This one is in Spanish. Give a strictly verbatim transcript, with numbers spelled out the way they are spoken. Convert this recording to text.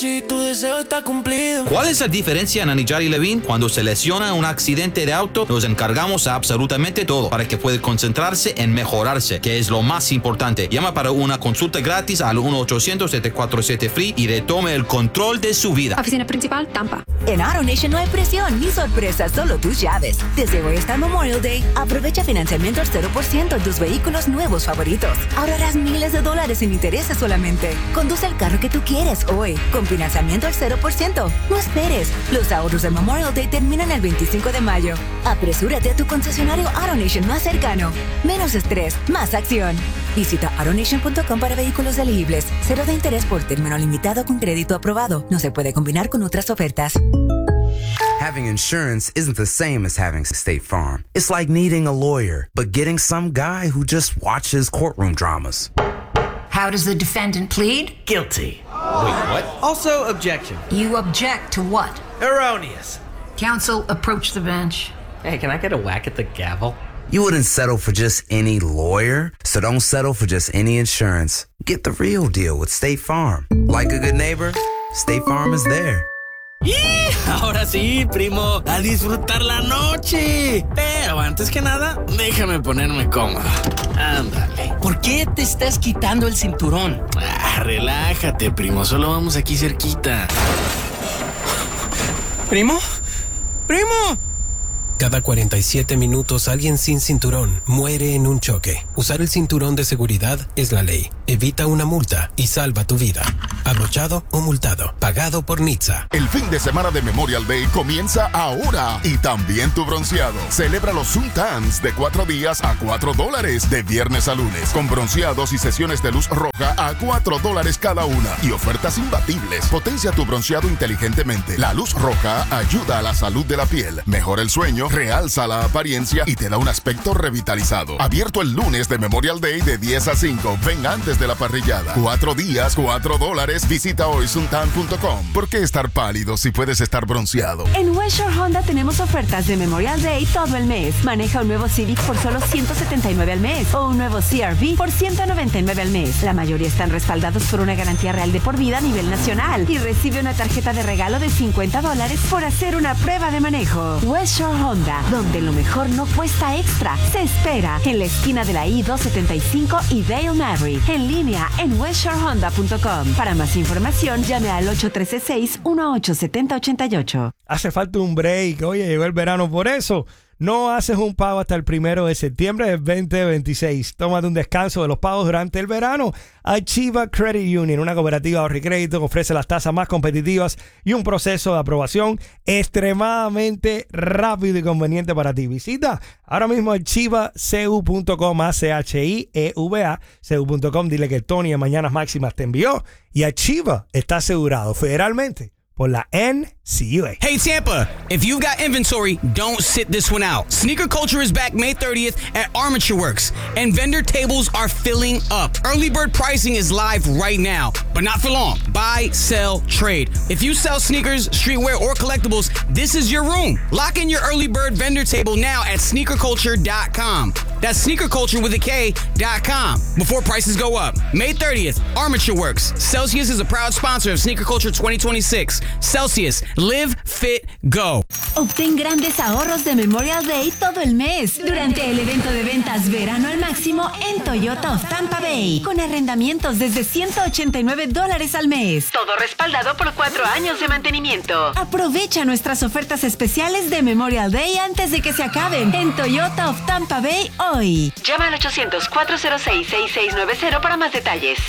Tu deseo está cumplido. ¿Cuál es la diferencia en Anidjar y Levine? Cuando se lesiona un accidente de auto, nos encargamos a absolutamente todo para que pueda concentrarse en mejorarse, que es lo más importante. Llama para una consulta gratis al uno ochocientos siete cuatro siete F R E E y retome el control de su vida. Oficina principal, Tampa. En AutoNation no hay presión ni sorpresas, solo tus llaves. Desde hoy hasta Memorial Day, aprovecha financiamiento al cero por ciento en tus vehículos nuevos favoritos. Ahorrarás miles de dólares en intereses solamente. Conduce el carro que tú quieres hoy, con financiamiento al cero por ciento. No esperes. Los ahorros de Memorial Day terminan el veinticinco de mayo. Apresúrate a tu concesionario AutoNation más cercano. Menos estrés, más acción. Visita autonation punto com para vehículos elegibles. Cero de interés por término limitado con crédito aprobado. No se puede combinar con otras ofertas. Having insurance isn't the same as having State Farm. It's like needing a lawyer, but getting some guy who just watches courtroom dramas. How does the defendant plead? Guilty. Wait, what? Also, objection. You object to what? Erroneous. Counsel, approach the bench. Hey, can I get a whack at the gavel? You wouldn't settle for just any lawyer, so don't settle for just any insurance. Get the real deal with State Farm. Like a good neighbor, State Farm is there. ¡Y! Ahora sí, primo, a disfrutar la noche. Pero antes que nada, déjame ponerme cómodo. Ándale. ¿Por qué te estás quitando el cinturón? Ah, relájate, primo, solo vamos aquí cerquita. ¿Primo? ¡Primo! Cada cuarenta y siete minutos alguien sin cinturón muere en un choque. Usar el cinturón de seguridad es la ley. Evita una multa y salva tu vida. Abrochado o multado. Pagado por N H T S A. El fin de semana de Memorial Day comienza ahora. Y también tu bronceado. Celebra los Suntans de cuatro días a cuatro dólares. De viernes a lunes. Con bronceados y sesiones de luz roja a cuatro dólares cada una. Y ofertas imbatibles. Potencia tu bronceado inteligentemente. La luz roja ayuda a la salud de la piel. Mejora el sueño, realza la apariencia y te da un aspecto revitalizado. Abierto el lunes de Memorial Day de diez a cinco. Ven antes de la parrillada. Cuatro días, cuatro dólares. Visita hoy suntan punto com. ¿Por qué estar pálido si puedes estar bronceado? En West Shore Honda tenemos ofertas de Memorial Day todo el mes. Maneja un nuevo Civic por solo ciento setenta y nueve al mes o un nuevo C R V por ciento noventa y nueve al mes. La mayoría están respaldados por una garantía real de por vida a nivel nacional y recibe una tarjeta de regalo de cincuenta dólares por hacer una prueba de manejo. West Shore Honda, donde lo mejor no cuesta extra. Se espera en la esquina de la I doscientos setenta y cinco y Dale Mary. En línea en west shore honda punto com. Para más información, llame al ocho uno tres seis, uno ocho siete cero ocho ocho. Hace falta un break. Oye, llegó el verano, por eso no haces un pago hasta el primero de septiembre del veinte veintiséis. Tómate un descanso de los pagos durante el verano. Archiva Credit Union, una cooperativa de ahorro y crédito que ofrece las tasas más competitivas y un proceso de aprobación extremadamente rápido y conveniente para ti. Visita ahora mismo archiva c u punto com, A C H I E V A, C U punto com. Dile que Tony en Mañanas Máximas te envió. Y Archiva está asegurado federalmente por la N C U A. Hey Tampa, if you've got inventory, don't sit this one out. Sneaker Culture is back May thirtieth at Armature Works, and vendor tables are filling up. Early bird pricing is live right now, but not for long. Buy, sell, trade. If you sell sneakers, streetwear, or collectibles, this is your room. Lock in your early bird vendor table now at sneaker culture dot com. That's sneaker culture with a K dot com. Before prices go up. May thirtieth, Armature Works. Celsius is a proud sponsor of Sneaker Culture twenty twenty-six. Celsius, live, fit, go. Obtén grandes ahorros de Memorial Day todo el mes durante el evento de ventas Verano al Máximo en Toyota of Tampa Bay, con arrendamientos desde ciento ochenta y nueve dólares al mes. Todo respaldado por cuatro años de mantenimiento. Aprovecha nuestras ofertas especiales de Memorial Day antes de que se acaben en Toyota of Tampa Bay hoy. Llama al ochocientos, cuatro cero seis, seis seis nueve cero para más detalles.